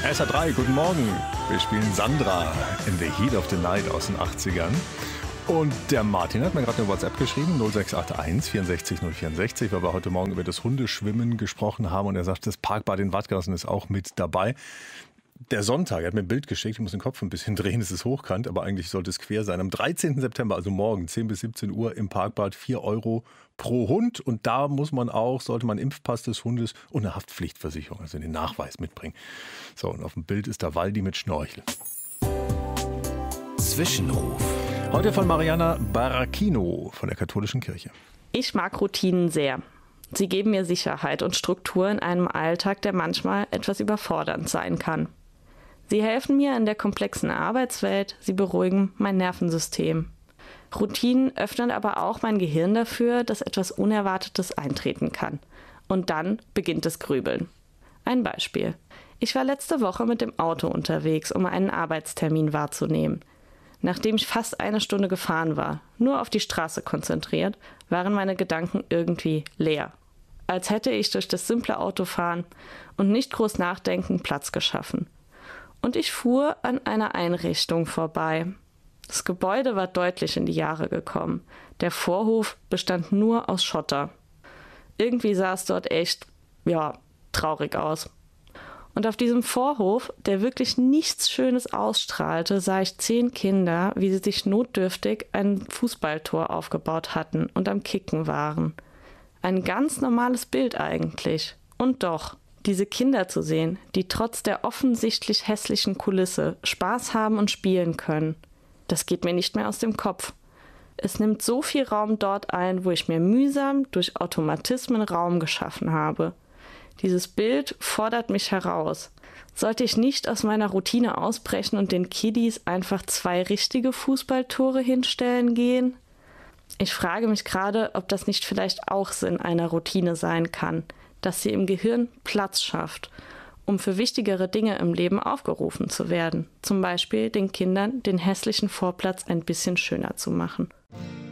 SA3, guten Morgen. Wir spielen Sandra in the Heat of the Night aus den 80ern. Und der Martin hat mir gerade eine WhatsApp geschrieben, 0681 64 064, weil wir heute Morgen über das Hundeschwimmen gesprochen haben. Und er sagt, das Parkbad in Wadgassen ist auch mit dabei. Der Sonntag, er hat mir ein Bild geschickt, ich muss den Kopf ein bisschen drehen, es ist hochkant, aber eigentlich sollte es quer sein. Am 13. September, also morgen, 10 bis 17 Uhr im Parkbad, 4 Euro pro Hund. Und da muss man auch, sollte man Impfpass des Hundes und eine Haftpflichtversicherung, also den Nachweis mitbringen. So, und auf dem Bild ist der Waldi mit Schnorchel. Zwischenruf. Heute von Mariana Baracchino von der Katholischen Kirche. Ich mag Routinen sehr. Sie geben mir Sicherheit und Struktur in einem Alltag, der manchmal etwas überfordernd sein kann. Sie helfen mir in der komplexen Arbeitswelt, sie beruhigen mein Nervensystem. Routinen öffnen aber auch mein Gehirn dafür, dass etwas Unerwartetes eintreten kann. Und dann beginnt das Grübeln. Ein Beispiel. Ich war letzte Woche mit dem Auto unterwegs, um einen Arbeitstermin wahrzunehmen. Nachdem ich fast eine Stunde gefahren war, nur auf die Straße konzentriert, waren meine Gedanken irgendwie leer. Als hätte ich durch das simple Autofahren und nicht groß nachdenken Platz geschaffen. Und ich fuhr an einer Einrichtung vorbei. Das Gebäude war deutlich in die Jahre gekommen. Der Vorhof bestand nur aus Schotter. Irgendwie sah es dort echt, traurig aus. Und auf diesem Vorhof, der wirklich nichts Schönes ausstrahlte, sah ich 10 Kinder, wie sie sich notdürftig ein Fußballtor aufgebaut hatten und am Kicken waren. Ein ganz normales Bild eigentlich. Und doch, diese Kinder zu sehen, die trotz der offensichtlich hässlichen Kulisse Spaß haben und spielen können, das geht mir nicht mehr aus dem Kopf. Es nimmt so viel Raum dort ein, wo ich mir mühsam durch Automatismen Raum geschaffen habe. Dieses Bild fordert mich heraus. Sollte ich nicht aus meiner Routine ausbrechen und den Kiddies einfach 2 richtige Fußballtore hinstellen gehen? Ich frage mich gerade, ob das nicht vielleicht auch Sinn einer Routine sein kann, dass sie im Gehirn Platz schafft, um für wichtigere Dinge im Leben aufgerufen zu werden. Zum Beispiel den Kindern den hässlichen Vorplatz ein bisschen schöner zu machen.